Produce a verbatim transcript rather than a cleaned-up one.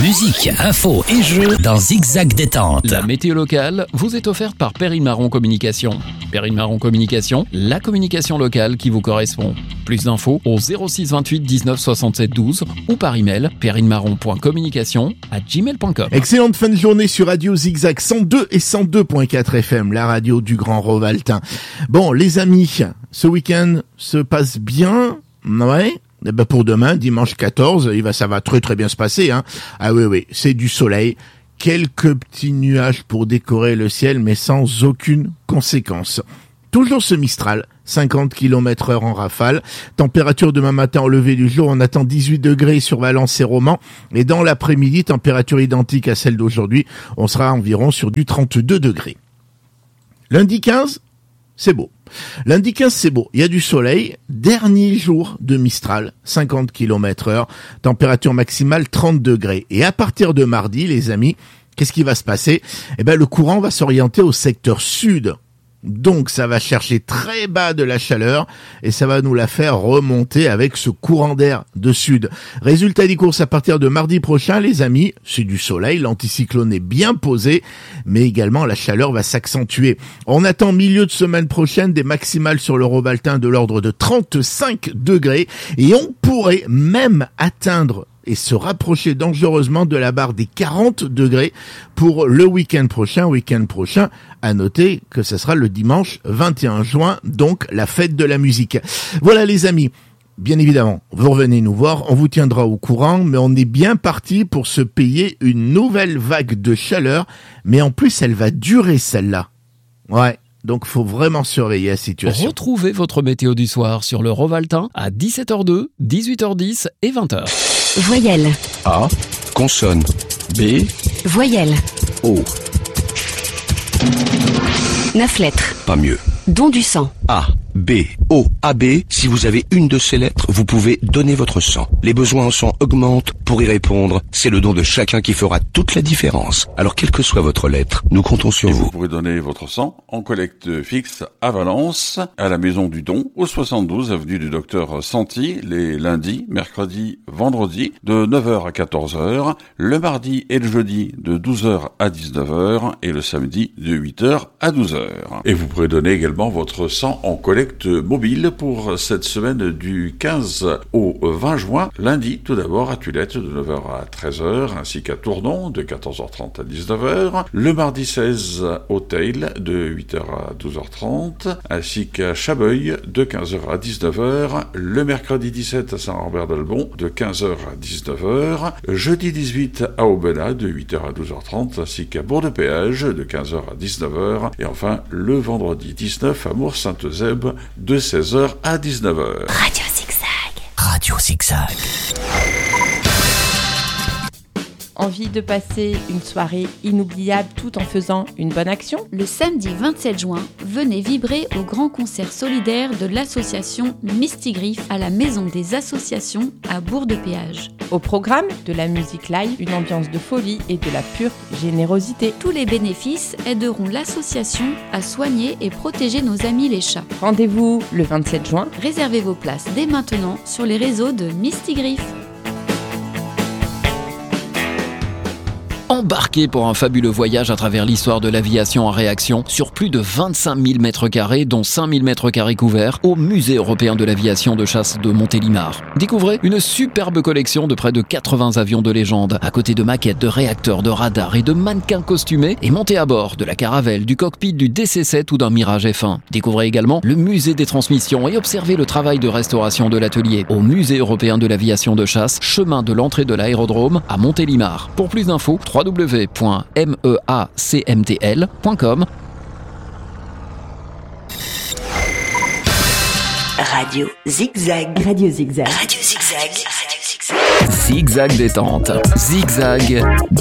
Musique, info et jeux dans Zigzag Détente. La météo locale vous est offerte par Perrine Marron Communication. Perrine Marron Communication, la communication locale qui vous correspond. Plus d'infos au zéro six vingt-huit dix-neuf soixante-sept douze ou par email perrinemarron point communication arobase gmail point com. Excellente fin de journée sur Radio Zigzag cent deux et cent deux point quatre F M, la radio du Grand Rovaltin. Bon, les amis, ce week-end se passe bien, ouais. Eh ben pour demain, dimanche quatorze, il va, ça va très très bien se passer, hein. Ah oui, oui, c'est du soleil. Quelques petits nuages pour décorer le ciel, mais sans aucune conséquence. Toujours ce Mistral, cinquante kilomètres heure en rafale. Température demain matin au lever du jour, on attend dix-huit degrés sur Valence et Romans. Et dans l'après-midi, température identique à celle d'aujourd'hui, on sera environ sur du trente-deux degrés. Lundi quinze, c'est beau. Lundi quinze, c'est beau. Il y a du soleil. Dernier jour de Mistral, cinquante kilomètres heure. Température maximale trente degrés. Et à partir de mardi, les amis, qu'est-ce qui va se passer? Eh ben, le courant va s'orienter au secteur sud. Donc, ça va chercher très bas de la chaleur et ça va nous la faire remonter avec ce courant d'air de sud. Résultat des courses à partir de mardi prochain, les amis, c'est du soleil, l'anticyclone est bien posé, mais également la chaleur va s'accentuer. On attend milieu de semaine prochaine des maximales sur le Rovaltin de l'ordre de trente-cinq degrés et on pourrait même atteindre et se rapprocher dangereusement de la barre des quarante degrés pour le week-end prochain. Week-end prochain, à noter que ce sera le dimanche vingt et un juin, donc la fête de la musique. Voilà les amis, bien évidemment, vous revenez nous voir, on vous tiendra au courant, mais on est bien parti pour se payer une nouvelle vague de chaleur, mais en plus elle va durer celle-là. Ouais. Donc, faut vraiment surveiller la situation. Retrouvez votre météo du soir sur le Rovaltin à dix-sept heures deux, dix-huit heures dix et vingt heures. Voyelle. A. Consonne. B. Voyelle. O. Neuf lettres. Pas mieux. Don du sang. A. B. O. A. B. Si vous avez une de ces lettres, vous pouvez donner votre sang. Les besoins en sang augmentent. Pour y répondre, c'est le don de chacun qui fera toute la différence. Alors, quelle que soit votre lettre, nous comptons sur Et vous. vous pourrez donner votre sang en collecte fixe à Valence, à la Maison du Don, au soixante-douze avenue du Docteur Santi, les lundis, mercredis, vendredis, de neuf heures à quatorze heures, le mardi et le jeudi de douze heures à dix-neuf heures, et le samedi de huit heures à douze heures. Et vous pourrez donner également votre sang en collecte mobile pour cette semaine du quinze au vingt juin, lundi tout d'abord à Tulette de neuf heures à treize heures, ainsi qu'à Tournon de quatorze heures trente à dix-neuf heures, le mardi seize au Teil de huit heures à douze heures trente, ainsi qu'à Chabeuil de quinze heures à dix-neuf heures, le mercredi dix-sept à Saint-Lambert-d'Albon de quinze heures à dix-neuf heures, jeudi dix-huit à Aubenas de huit heures à douze heures trente, ainsi qu'à Bourg-de-Péage de quinze heures à dix-neuf heures, et enfin le vendredi dix-neuf à Mours-Sainte-Eusèbe de seize heures à dix-neuf heures. Radio Zigzag. Radio Zigzag. Envie de passer une soirée inoubliable tout en faisant une bonne action? Le samedi vingt-sept juin, venez vibrer au grand concert solidaire de l'association Mistigriff à la Maison des Associations à Bourg-de-Péage. Au programme, de la musique live, une ambiance de folie et de la pure générosité. Tous les bénéfices aideront l'association à soigner et protéger nos amis les chats. Rendez-vous le vingt-sept juin. Réservez vos places dès maintenant sur les réseaux de Mistigriff. Embarquez pour un fabuleux voyage à travers l'histoire de l'aviation en réaction sur plus de vingt-cinq mille mètres carrés, dont cinq mille mètres carrés couverts, au Musée européen de l'aviation de chasse de Montélimar. Découvrez une superbe collection de près de quatre-vingts avions de légende, à côté de maquettes, de réacteurs, de radars et de mannequins costumés, et montez à bord de la Caravelle, du cockpit du D C sept ou d'un Mirage F un. Découvrez également le Musée des transmissions et observez le travail de restauration de l'atelier au Musée européen de l'aviation de chasse, chemin de l'entrée de l'aérodrome à Montélimar. Pour plus d'infos, w w w point meacmtl point com. Radio Zigzag. Radio Zigzag. Radio Zigzag. Zigzag Détente. Zigzag